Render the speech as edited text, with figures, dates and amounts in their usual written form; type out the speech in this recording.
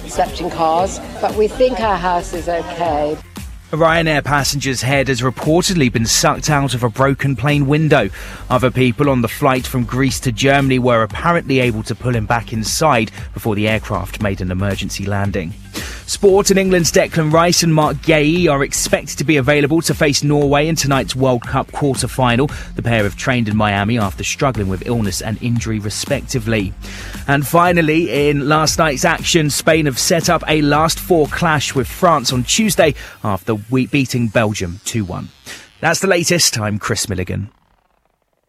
slept in cars, but we think our house is okay. A Ryanair passenger's head has reportedly been sucked out of a broken plane window. Other people on the flight from Greece to Germany were apparently able to pull him back inside before the aircraft made an emergency landing. Sport, and England's Declan Rice and Mark Gay are expected to be available to face Norway in tonight's World Cup quarter-final. The pair have trained in Miami after struggling with illness and injury respectively. And finally, in last night's action, Spain have set up a last four clash with France on Tuesday after beating Belgium 2-1. That's the latest. I'm Chris Milligan.